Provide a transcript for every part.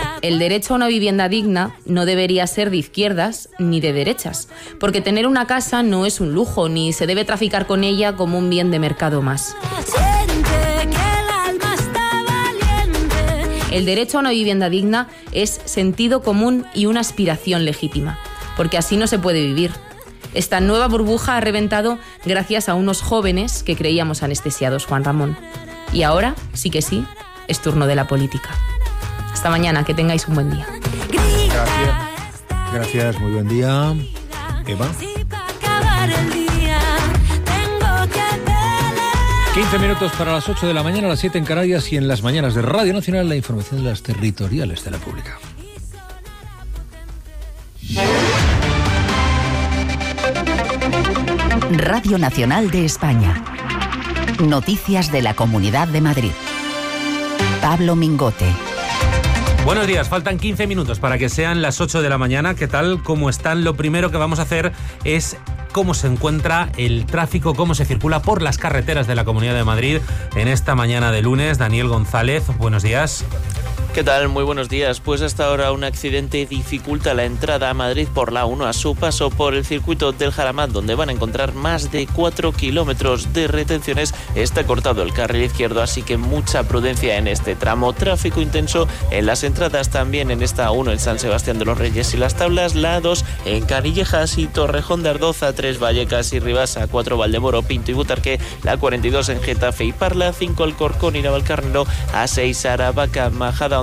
El derecho a una vivienda digna no debería ser de izquierdas ni de derechas, porque tener una casa no es un lujo, ni se debe traficar con ella como un bien de mercado más. El derecho a una vivienda digna es sentido común y una aspiración legítima, porque así no se puede vivir. Esta nueva burbuja ha reventado gracias a unos jóvenes que creíamos anestesiados, Juan Ramón. Y ahora, sí que sí, es turno de la política. Hasta mañana, que tengáis un buen día. Gracias, muy buen día. Eva. 15 minutos para las 8 de la mañana, las 7 en Canarias, y en las mañanas de Radio Nacional la información de las territoriales de la Pública. Radio Nacional de España. Noticias de la Comunidad de Madrid. Pablo Mingote. Buenos días, faltan 15 minutos para que sean las 8 de la mañana. ¿Qué tal? ¿Cómo están? Lo primero que vamos a hacer es cómo se encuentra el tráfico, cómo se circula por las carreteras de la Comunidad de Madrid en esta mañana de lunes. Daniel González, buenos días. ¿Qué tal? Muy buenos días. Pues hasta ahora un accidente dificulta la entrada a Madrid por la 1 a su paso por el circuito del Jaramat, donde van a encontrar más de 4 kilómetros de retenciones. Está cortado el carril izquierdo, así que mucha prudencia en este tramo. Tráfico intenso en las entradas también en esta 1 en San Sebastián de los Reyes y Las Tablas, la 2 en Canillejas y Torrejón de Ardoz, a 3 Vallecas y Ribas, a 4 Valdemoro, Pinto y Butarque, la 42 en Getafe y Parla, 5 Alcorcón y Navalcarnero, a 6 Aravaca, Majada,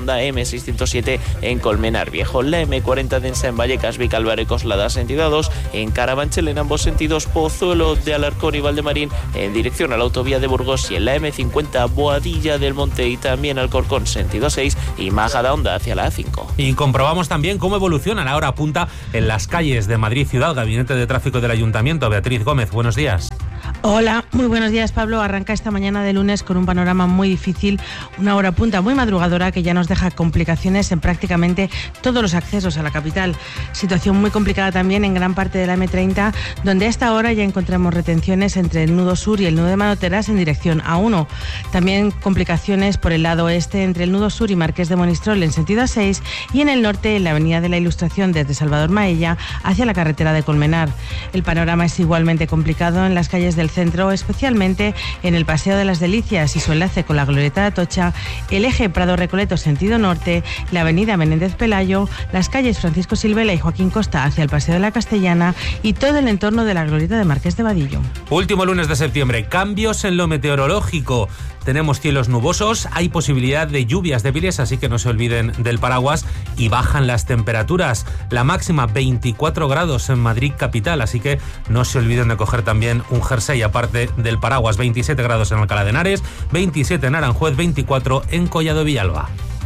M607 en Colmenar Viejo, la M40 densa en Vallecas, Vicálvaro y Coslada sentido 2, en Carabanchel en ambos sentidos, Pozuelo de Alarcón y Valdemarín en dirección a la autovía de Burgos, y en la M50 Boadilla del Monte y también Alcorcón sentido 6 y Majadahonda hacia la A5. Y comprobamos también cómo evoluciona la hora punta en las calles de Madrid Ciudad. Gabinete de Tráfico del Ayuntamiento, Beatriz Gómez, buenos días. Hola, muy buenos días, Pablo. Arranca esta mañana de lunes con un panorama muy difícil, una hora punta muy madrugadora que ya nos deja complicaciones en prácticamente todos los accesos a la capital. Situación muy complicada también en gran parte de la M30, donde a esta hora ya encontramos retenciones entre el nudo sur y el nudo de Manoteras en dirección A1. También complicaciones por el lado oeste entre el nudo sur y Marqués de Monistrol en sentido A6, y en el norte en la avenida de la Ilustración desde Salvador Maella hacia la carretera de Colmenar. El panorama es igualmente complicado en las calles del centro, especialmente en el Paseo de las Delicias y su enlace con la Glorieta de Atocha, el eje Prado-Recoleto sentido norte, la avenida Menéndez Pelayo, las calles Francisco Silvela y Joaquín Costa hacia el Paseo de la Castellana y todo el entorno de la Glorieta de Marqués de Vadillo. Último lunes de septiembre, cambios en lo meteorológico. Tenemos cielos nubosos, hay posibilidad de lluvias débiles, así que no se olviden del paraguas, y bajan las temperaturas. La máxima 24 grados en Madrid capital, así que no se olviden de coger también un jersey aparte del paraguas. 27 grados en Alcalá de Henares, 27 en Aranjuez, 24 en Collado Villalba.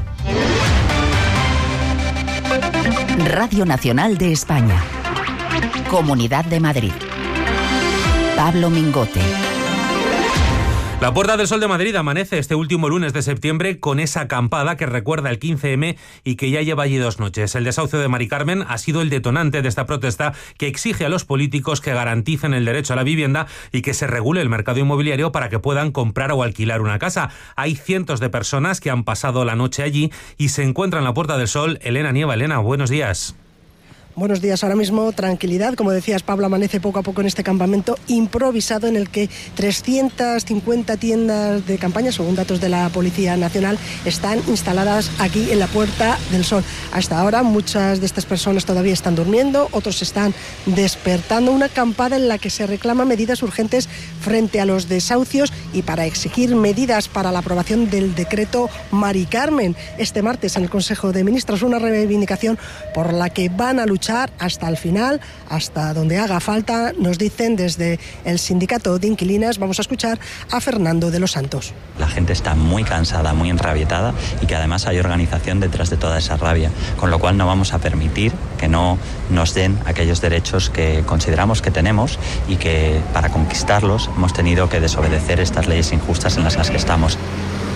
Radio Nacional de España. Comunidad de Madrid. Pablo Mingote. La Puerta del Sol de Madrid amanece este último lunes de septiembre con esa acampada que recuerda el 15M y que ya lleva allí 2 noches. El desahucio de Mari Carmen ha sido el detonante de esta protesta que exige a los políticos que garanticen el derecho a la vivienda y que se regule el mercado inmobiliario para que puedan comprar o alquilar una casa. Hay cientos de personas que han pasado la noche allí y se encuentran en la Puerta del Sol. Elena Nieva. Elena, buenos días. Buenos días. Ahora mismo tranquilidad, como decías, Pablo, amanece poco a poco en este campamento improvisado en el que 350 tiendas de campaña, según datos de la Policía Nacional, están instaladas aquí en la Puerta del Sol. Hasta ahora muchas de estas personas todavía están durmiendo, otros están despertando. Una acampada en la que se reclaman medidas urgentes frente a los desahucios y para exigir medidas para la aprobación del decreto Mari Carmen. Este martes en el Consejo de Ministros, una reivindicación por la que van a luchar hasta el final, hasta donde haga falta, nos dicen desde el sindicato de inquilinas. Vamos a escuchar a Fernando de los Santos. La gente está muy cansada, muy enrabietada y que además hay organización detrás de toda esa rabia, con lo cual no vamos a permitir que no nos den aquellos derechos que consideramos que tenemos y que para conquistarlos hemos tenido que desobedecer estas leyes injustas en las que estamos.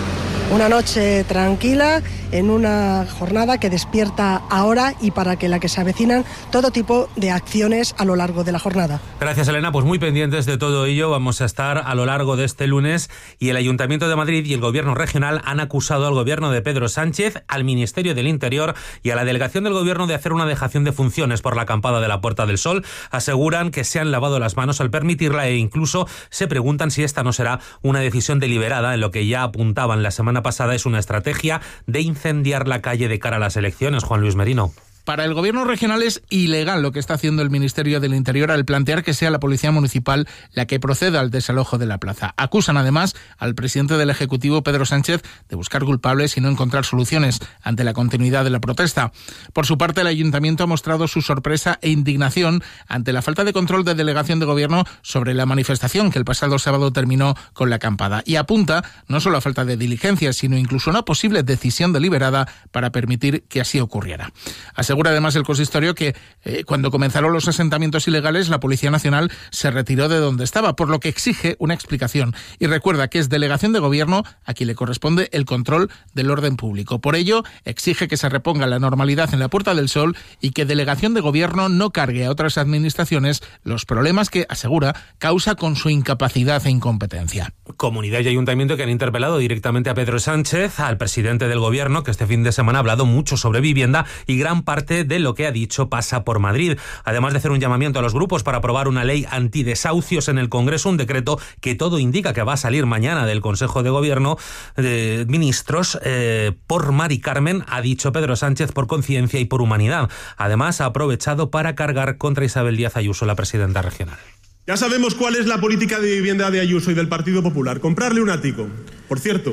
Una noche tranquila en una jornada que despierta ahora y para la que se avecinan todo tipo de acciones a lo largo de la jornada. Gracias, Elena. Pues muy pendientes de todo ello vamos a estar a lo largo de este lunes, y el Ayuntamiento de Madrid y el Gobierno regional han acusado al Gobierno de Pedro Sánchez, al Ministerio del Interior y a la Delegación del Gobierno de hacer una dejación de funciones por la acampada de la Puerta del Sol. Aseguran que se han lavado las manos al permitirla e incluso se preguntan si esta no será una decisión deliberada en lo que ya apuntaban la semana pasada es una estrategia de incendiar la calle de cara a las elecciones. Juan Luis Merino. Para el Gobierno regional es ilegal lo que está haciendo el Ministerio del Interior al plantear que sea la Policía Municipal la que proceda al desalojo de la plaza. Acusan además al presidente del Ejecutivo, Pedro Sánchez, de buscar culpables y no encontrar soluciones ante la continuidad de la protesta. Por su parte, el Ayuntamiento ha mostrado su sorpresa e indignación ante la falta de control de delegación de Gobierno sobre la manifestación que el pasado sábado terminó con la acampada, y apunta no solo a falta de diligencia, sino incluso a una posible decisión deliberada para permitir que así ocurriera. Asegura además el consistorio que cuando comenzaron los asentamientos ilegales, la Policía Nacional se retiró de donde estaba, por lo que exige una explicación. Y recuerda que es delegación de Gobierno a quien le corresponde el control del orden público. Por ello, exige que se reponga la normalidad en la Puerta del Sol y que delegación de Gobierno no cargue a otras administraciones los problemas que, asegura, causa con su incapacidad e incompetencia. Comunidad y Ayuntamiento que han interpelado directamente a Pedro Sánchez, al presidente del Gobierno, que este fin de semana ha hablado mucho sobre vivienda, y gran parte de lo que ha dicho pasa por Madrid. Además de hacer un llamamiento a los grupos para aprobar una ley antidesahucios en el Congreso, un decreto que todo indica que va a salir mañana del Consejo de Gobierno de Ministros por Mari Carmen, ha dicho Pedro Sánchez, por conciencia y por humanidad. Además, ha aprovechado para cargar contra Isabel Díaz Ayuso, la presidenta regional. Ya sabemos cuál es la política de vivienda de Ayuso y del Partido Popular: comprarle un ático. Por cierto,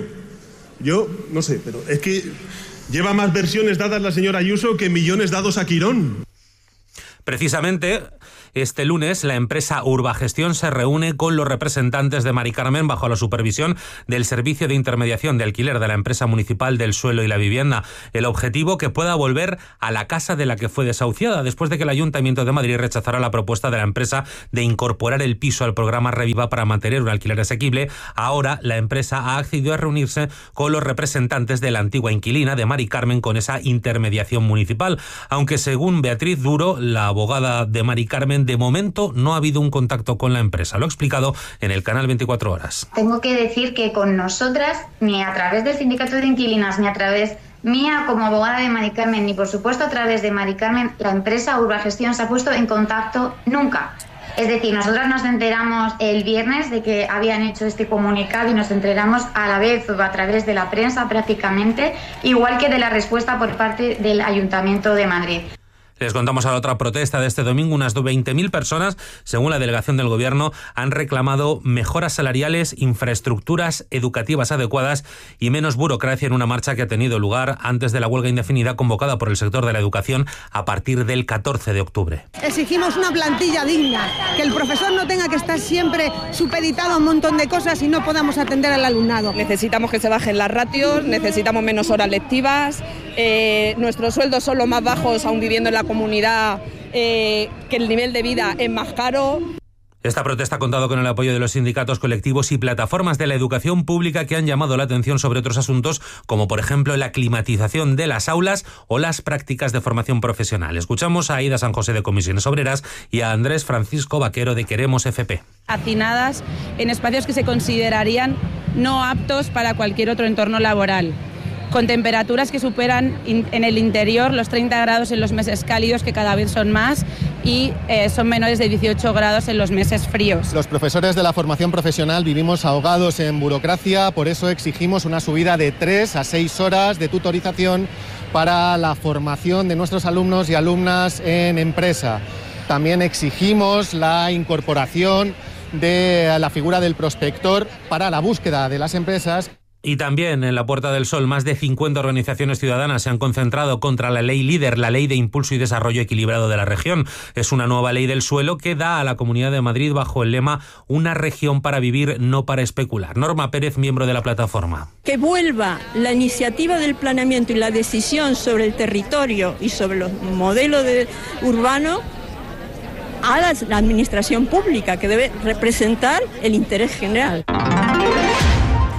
yo no sé, pero es que lleva más versiones dadas la señora Ayuso que millones dados a Quirón. Precisamente, este lunes la empresa Urbagestión se reúne con los representantes de Mari Carmen bajo la supervisión del Servicio de Intermediación de Alquiler de la Empresa Municipal del Suelo y la Vivienda. El objetivo, que pueda volver a la casa de la que fue desahuciada después de que el Ayuntamiento de Madrid rechazara la propuesta de la empresa de incorporar el piso al programa Reviva para mantener un alquiler asequible. Ahora la empresa ha accedido a reunirse con los representantes de la antigua inquilina de Mari Carmen con esa intermediación municipal, aunque según Beatriz Duro, la abogada de Mari Carmen, de momento no ha habido un contacto con la empresa. Lo ha explicado en el canal 24 Horas. Tengo que decir que con nosotras, ni a través del sindicato de inquilinas, ni a través mía como abogada de Mari Carmen, ni por supuesto a través de Mari Carmen, la empresa Urbagestión se ha puesto en contacto nunca. Es decir, nosotras nos enteramos el viernes de que habían hecho este comunicado y nos enteramos a la vez o a través de la prensa prácticamente, igual que de la respuesta por parte del Ayuntamiento de Madrid. Les contamos a la otra protesta de este domingo. Unas 20.000 personas, según la delegación del Gobierno, han reclamado mejoras salariales, infraestructuras educativas adecuadas y menos burocracia en una marcha que ha tenido lugar antes de la huelga indefinida convocada por el sector de la educación a partir del 14 de octubre. Exigimos una plantilla digna, que el profesor no tenga que estar siempre supeditado a un montón de cosas y no podamos atender al alumnado. Necesitamos que se bajen las ratios, necesitamos menos horas lectivas, nuestros sueldos son los más bajos aún viviendo en la comunidad, que el nivel de vida es más caro. Esta protesta ha contado con el apoyo de los sindicatos, colectivos y plataformas de la educación pública que han llamado la atención sobre otros asuntos, como por ejemplo la climatización de las aulas o las prácticas de formación profesional. Escuchamos a Aida San José de Comisiones Obreras y a Andrés Francisco Vaquero de Queremos FP. Hacinadas en espacios que se considerarían no aptos para cualquier otro entorno laboral, con temperaturas que superan en el interior los 30 grados en los meses cálidos, que cada vez son más, y son menores de 18 grados en los meses fríos. Los profesores de la formación profesional vivimos ahogados en burocracia, por eso exigimos una subida de 3 a 6 horas de tutorización para la formación de nuestros alumnos y alumnas en empresa. También exigimos la incorporación de la figura del prospector para la búsqueda de las empresas. Y también en la Puerta del Sol, más de 50 organizaciones ciudadanas se han concentrado contra la ley líder, la Ley de Impulso y Desarrollo Equilibrado de la Región. Es una nueva ley del suelo que da a la Comunidad de Madrid bajo el lema "Una región para vivir, no para especular". Norma Pérez, miembro de la plataforma. Que vuelva la iniciativa del planeamiento y la decisión sobre el territorio y sobre los modelos urbanos a la administración pública, que debe representar el interés general.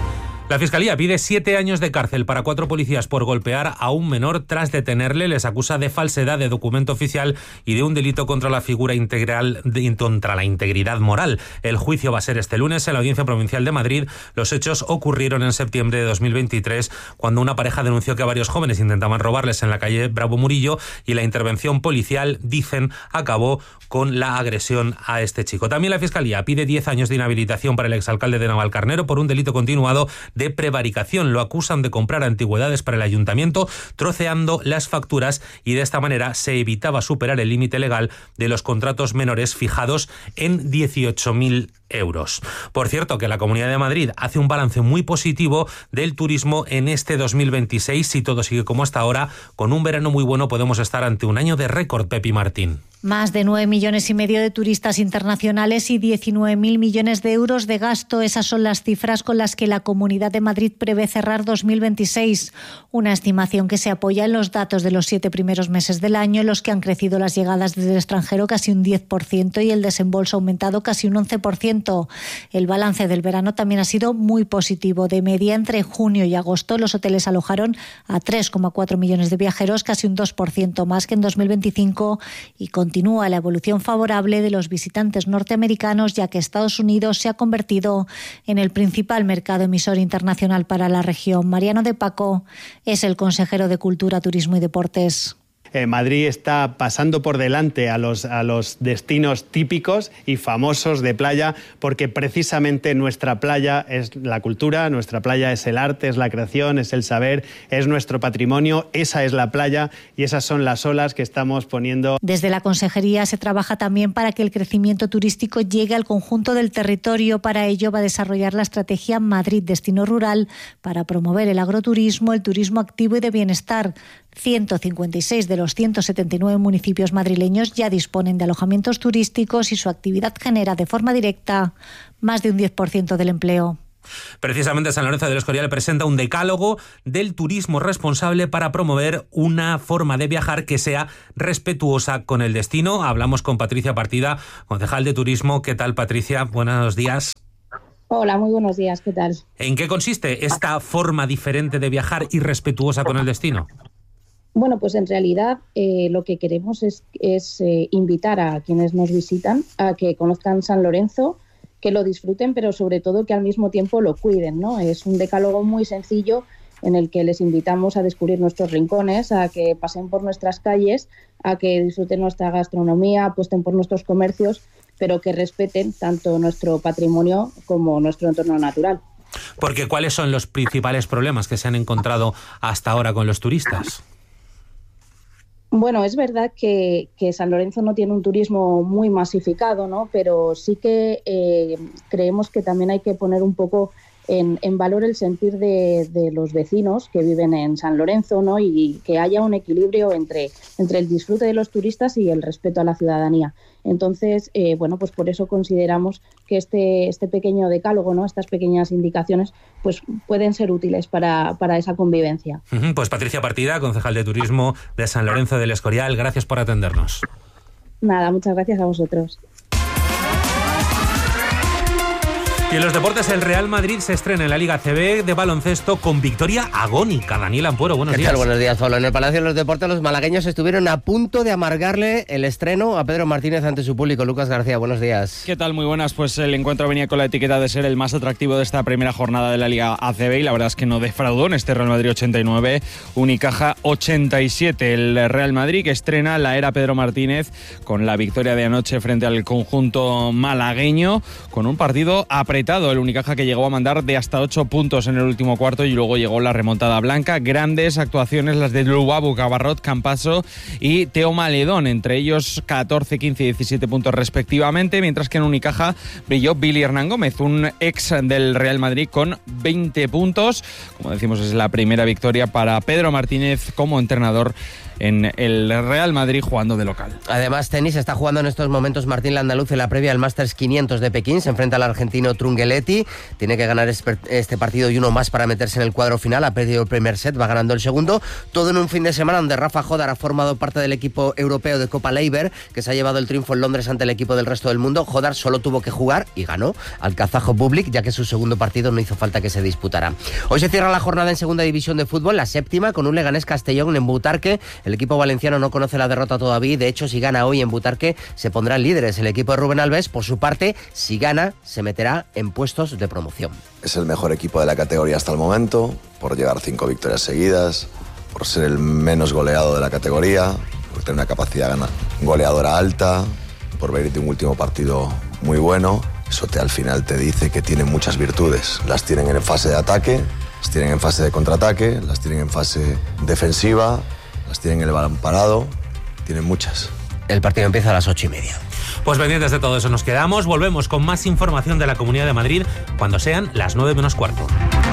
La Fiscalía pide 7 años de cárcel para 4 policías por golpear a un menor tras detenerle. Les acusa de falsedad de documento oficial y de un delito contra la figura integral, contra la integridad moral. El juicio va a ser este lunes en la Audiencia Provincial de Madrid. Los hechos ocurrieron en septiembre de 2023, cuando una pareja denunció que varios jóvenes intentaban robarles en la calle Bravo Murillo y la intervención policial, dicen, acabó con la agresión a este chico. También la Fiscalía pide 10 años de inhabilitación para el exalcalde de Navalcarnero por un delito continuado de prevaricación. Lo acusan de comprar antigüedades para el ayuntamiento, troceando las facturas, y de esta manera se evitaba superar el límite legal de los contratos menores fijados en 18.000 euros. Por cierto, que la Comunidad de Madrid hace un balance muy positivo del turismo en este 2026. Si todo sigue como hasta ahora, con un verano muy bueno, podemos estar ante un año de récord, Pepi Martín. Más de 9,5 millones de turistas internacionales y 19.000 millones de euros de gasto. Esas son las cifras con las que la Comunidad de Madrid prevé cerrar 2026. Una estimación que se apoya en los datos de los 7 primeros meses del año, en los que han crecido las llegadas desde el extranjero casi un 10% y el desembolso ha aumentado casi un 11%. El balance del verano también ha sido muy positivo. De media, entre junio y agosto, los hoteles alojaron a 3,4 millones de viajeros, casi un 2% más que en 2025, y continúa la evolución favorable de los visitantes norteamericanos, ya que Estados Unidos se ha convertido en el principal mercado emisor internacional para la región. Mariano de Paco es el consejero de Cultura, Turismo y Deportes. Madrid está pasando por delante a los destinos típicos y famosos de playa, porque precisamente nuestra playa es la cultura, nuestra playa es el arte, es la creación, es el saber, es nuestro patrimonio. Esa es la playa y esas son las olas que estamos poniendo. Desde la Consejería se trabaja también para que el crecimiento turístico llegue al conjunto del territorio. Para ello va a desarrollar la estrategia Madrid Destino Rural para promover el agroturismo, el turismo activo y de bienestar. 156 de los 179 municipios madrileños ya disponen de alojamientos turísticos y su actividad genera de forma directa más de un 10% del empleo. Precisamente San Lorenzo del Escorial presenta un decálogo del turismo responsable para promover una forma de viajar que sea respetuosa con el destino. Hablamos con Patricia Partida, concejal de Turismo. ¿Qué tal, Patricia? Buenos días. Hola, muy buenos días. ¿Qué tal? ¿En qué consiste esta forma diferente de viajar y respetuosa con el destino? Bueno, pues en realidad lo que queremos es invitar a quienes nos visitan a que conozcan San Lorenzo, que lo disfruten, pero sobre todo que al mismo tiempo lo cuiden, ¿no? Es un decálogo muy sencillo en el que les invitamos a descubrir nuestros rincones, a que pasen por nuestras calles, a que disfruten nuestra gastronomía, apuesten por nuestros comercios, pero que respeten tanto nuestro patrimonio como nuestro entorno natural. Porque ¿cuáles son los principales problemas que se han encontrado hasta ahora con los turistas? Bueno, es verdad que San Lorenzo no tiene un turismo muy masificado, ¿no? Pero sí que creemos que también hay que poner un poco en valor el sentir de los vecinos que viven en San Lorenzo, ¿no? Y que haya un equilibrio entre el disfrute de los turistas y el respeto a la ciudadanía. Entonces, bueno, pues por eso consideramos que este pequeño decálogo, ¿no? Estas pequeñas indicaciones, pues pueden ser útiles para esa convivencia. Pues Patricia Partida, concejal de Turismo de San Lorenzo del Escorial, gracias por atendernos. Nada, muchas gracias a vosotros. Y en los deportes, el Real Madrid se estrena en la Liga ACB de baloncesto con victoria agónica. Daniel Ampuero, buenos días. ¿Qué tal? Buenos días, Pablo. En el Palacio de los Deportes, los malagueños estuvieron a punto de amargarle el estreno a Pedro Martínez ante su público. Lucas García, buenos días. ¿Qué tal? Muy buenas. Pues el encuentro venía con la etiqueta de ser el más atractivo de esta primera jornada de la Liga ACB y la verdad es que no defraudó en este Real Madrid 89, Unicaja 87. El Real Madrid que estrena la era Pedro Martínez con la victoria de anoche frente al conjunto malagueño, con un partido apretado. El Unicaja que llegó a mandar de hasta 8 puntos en el último cuarto y luego llegó la remontada blanca. Grandes actuaciones las de Lubabu, Cabarrot, Campaso y Teo Maledón, entre ellos 14, 15 y 17 puntos respectivamente, mientras que en Unicaja brilló Billy Hernán Gómez, un ex del Real Madrid con 20 puntos. Como decimos, es la primera victoria para Pedro Martínez como entrenador en el Real Madrid jugando de local. Además, tenis está jugando en estos momentos Martín Landaluz en la previa del Masters 500 de Pekín. Se enfrenta al argentino Truco Brunelleschi. Tiene que ganar este partido y uno más para meterse en el cuadro final. Ha perdido el primer set, va ganando el segundo. Todo en un fin de semana donde Rafa Jodar ha formado parte del equipo europeo de Copa Leiber, que se ha llevado el triunfo en Londres ante el equipo del resto del mundo. Jodar solo tuvo que jugar y ganó al kazajo Bublik, ya que su segundo partido no hizo falta que se disputara. Hoy se cierra la jornada en segunda división de fútbol, la séptima, con un Leganés Castellón en Butarque. El equipo valenciano no conoce la derrota todavía y, de hecho, si gana hoy en Butarque se pondrán líderes. El equipo de Rubén Alves, por su parte, si gana, se meterá en puestos de promoción. Es el mejor equipo de la categoría hasta el momento, por llevar 5 victorias seguidas, por ser el menos goleado de la categoría, por tener una capacidad goleadora alta, por venir de un último partido muy bueno. Eso al final te dice que tienen muchas virtudes. Las tienen en fase de ataque, las tienen en fase de contraataque, las tienen en fase defensiva, las tienen en el balón parado, tienen muchas. El partido empieza a las 8:30. Pues pendientes de todo eso nos quedamos. Volvemos con más información de la Comunidad de Madrid cuando sean las 9 menos cuarto.